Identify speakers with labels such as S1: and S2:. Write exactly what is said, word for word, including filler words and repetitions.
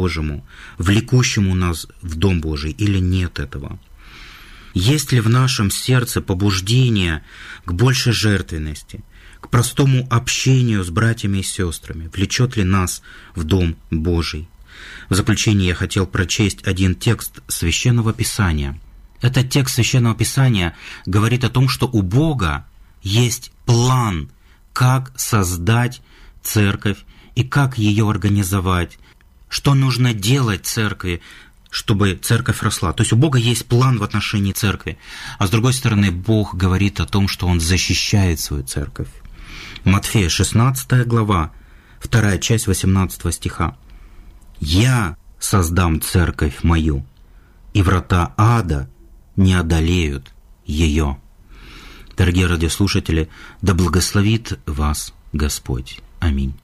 S1: Божьему, влекущему нас в Дом Божий, или нет этого? Есть ли в нашем сердце побуждение к большей жертвенности, к простому общению с братьями и сестрами? Влечет ли нас в Дом Божий? В заключение я хотел прочесть один текст Священного Писания. Этот текст Священного Писания говорит о том, что у Бога есть план, как создать церковь и как ее организовать, что нужно делать церкви, чтобы церковь росла. То есть у Бога есть план в отношении церкви. А с другой стороны, Бог говорит о том, что Он защищает свою церковь. Матфея шестнадцатая глава, вторая часть восемнадцатого стиха. «Я создам церковь мою, и врата ада не одолеют ее». Дорогие радиослушатели, да благословит вас Господь. Аминь.